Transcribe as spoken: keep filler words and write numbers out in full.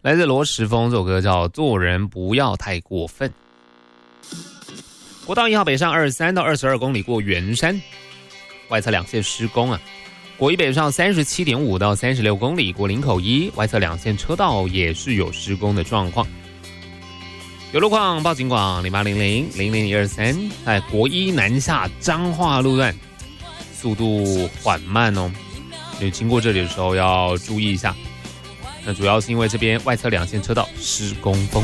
来自罗时丰这首歌叫《做人不要太过分》。国道一号北上二十三到二十二公里过圆山，外侧两线施工啊。国一北上三十七点五到三十六公里过林口一，外侧两线车道也是有施工的状况。有路况报警广零八零零零零一二三，在国一南下彰化路段，速度缓慢哦，所以经过这里的时候要注意一下。那主要是因为这边外侧两线车道施工中。